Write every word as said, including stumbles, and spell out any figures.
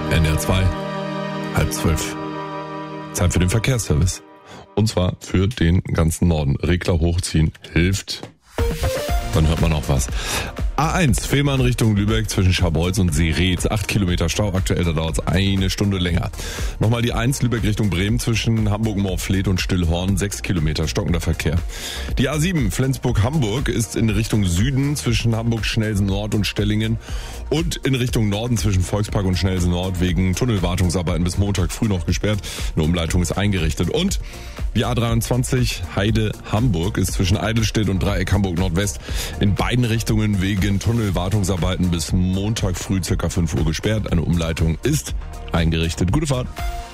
N R zwei, halb zwölf. Zeit für den Verkehrsservice. Und zwar für den ganzen Norden. Regler hochziehen hilft. Dann hört man auch was. A eins, Fehmarn Richtung Lübeck zwischen Scharbeutz und Seretz. Acht Kilometer Stau. Aktuell, da dauert es eine Stunde länger. Nochmal die eins, Lübeck Richtung Bremen zwischen Hamburg-Morfleet und Stillhorn. Sechs Kilometer stockender Verkehr. Die A sieben, Flensburg-Hamburg ist in Richtung Süden zwischen Hamburg-Schnelsen-Nord und Stellingen. Und in Richtung Norden zwischen Volkspark und Schnelsen-Nord wegen Tunnelwartungsarbeiten bis Montag früh noch gesperrt. Eine Umleitung ist eingerichtet. Und die A dreiundzwanzig, Heide-Hamburg ist zwischen Eidelstedt und Dreieck Hamburg-Nordwest in beiden Richtungen wegen Tunnelwartungsarbeiten bis Montag früh circa fünf Uhr gesperrt. Eine Umleitung ist eingerichtet. Gute Fahrt.